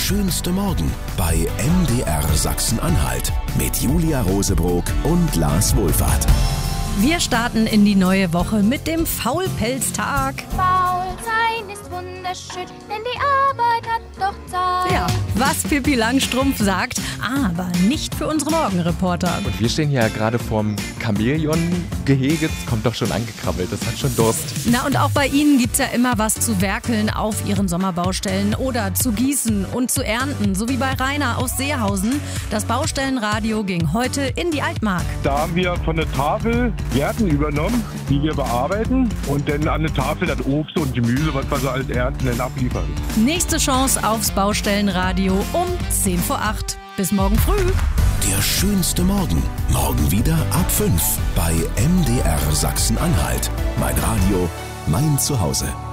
schönste Morgen bei MDR Sachsen-Anhalt mit Julia Rosebrock und Lars Wohlfahrt. Wir starten in die neue Woche mit dem Faulpelztag. Faul sein ist wunderschön, denn die Arbeit hat doch Zeit. Ja, was Pippi Langstrumpf sagt, aber nicht für unsere Morgenreporter. Und wir stehen hier gerade vorm Chamäleon-Gehege. Das kommt doch schon angekrabbelt, das hat schon Durst. Na, und auch bei Ihnen gibt's ja immer was zu werkeln auf Ihren Sommerbaustellen oder zu gießen und zu ernten, so wie bei Rainer aus Seehausen. Das Baustellenradio ging heute in die Altmark. Da haben wir von der Tafel Gärten übernommen, die wir bearbeiten und dann an der Tafel das Obst und Gemüse, was wir so als Ernten dann abliefern. Nächste Chance aufs Baustellenradio um 7 vor 8. Bis morgen früh. Der schönste Morgen. Morgen wieder ab 5 bei MDR Sachsen-Anhalt. Mein Radio, mein Zuhause.